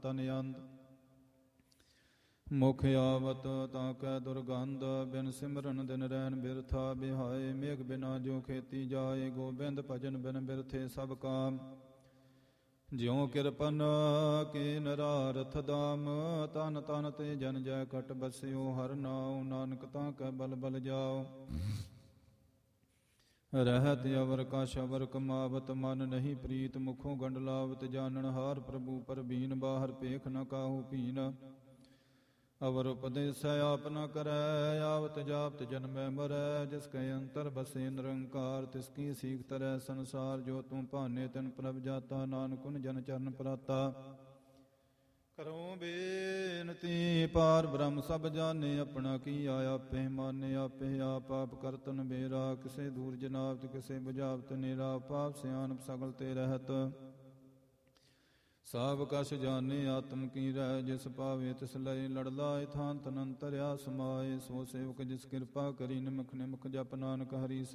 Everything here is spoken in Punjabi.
ਤਨ ਅੰਧ। ਮੁਖ ਆਵਤ ਤਾਂ ਕੈ ਦੁਰਗੰਧ, ਬਿਨ ਸਿਮਰਨ ਦਿਨ ਰੈਨ ਬਿਰਥਾ ਬਿਹਾਏ। ਮੇਘ ਬਿਨਾ ਜੋ ਖੇਤੀ ਜਾਏ, ਗੋਬਿੰਦ ਭਜਨ ਬਿਨ ਬਿਰਥੇ ਸਭ ਕਾਮ। ਜਿਉ ਕਿਰਪਨ ਕੇ ਨਰਾਰਥ ਦਾਮ, ਤਨ ਤਨ ਤੇ ਜਨ ਜੈ ਕਟ ਬਸਿਓ। ਹਰ ਨਾਉ ਨਾਨਕ ਤਾਂ ਕੈ ਬਲ ਬਲ ਜਾਓ। ਰਹਿਤ ਅਵਰ ਕਛ ਅਵਰ ਕਮਾਵਤ, ਮਨ ਨਹੀਂ ਪ੍ਰੀਤ ਮੁਖੋਂ ਗੰਢ ਲਾਵਤ। ਜਾਨਣ ਹਾਰ ਪ੍ਰਭੂ ਪਰਬੀਨ, ਬਾਹਰ ਭੇਖ ਨ ਕਾਹੂ ਭੀਨ। ਅਵਰ ਉਪਦੇਸੈ ਆਪ ਨ ਕਰੈ, ਆਵਤ ਜਾਪਤ ਜਨਮੈ ਮਰੈ। ਜਿਸ ਕੈ ਅੰਤਰ ਬਸੇ ਨਿਰੰਕਾਰ, ਤਿਸ ਕੀ ਸੀਖ ਤਰੈ ਸੰਸਾਰ। ਜੋ ਤੂੰ ਭਾਨੇ ਤਿਨ ਪ੍ਰਭ ਜਾਤਾ, ਨਾਨਕ ਉਨ ਜਨ ਚਰਨ ਪਰਾਤਾ। ਕਰੋ ਬੇਨਤੀ ਪਾਰ ਬ੍ਰਹਮ ਸਭ ਜਾਣੇ, ਆਪਣਾ ਕੀਆ ਆਪੇ ਮਾਨੇ। ਆਪੇ ਆਪ ਆਪ ਕਰਤਨ ਬੇਰਾ, ਕਿਸੇ ਦੂਰ ਜਨਾਵਤ ਕਿਸੇ ਬੁਝਾਵਤ ਨੇਰਾ। ਪਾਪ ਸਿਆਣਪ ਸਗਲ ਤੇ ਰਹਿਤ, ਸਭ ਕਛ ਜਾਣੇ ਆਤਮ ਕੀ ਰਹਿ। ਜਿਸ ਪਾਵੇ ਤਿਸ ਲਏ ਲੜ ਲਾਏ, ਥਾਨ ਤਨ ਅੰਤਰਿਆ ਸਮਾਏ। ਸੋ ਸੇਵਕ ਜਿਸ ਕਿਰਪਾ ਕਰੀ, ਨਿਮਖ ਨਿਮਖ ਜਪ ਨਾਨਕ ਹਰੀ।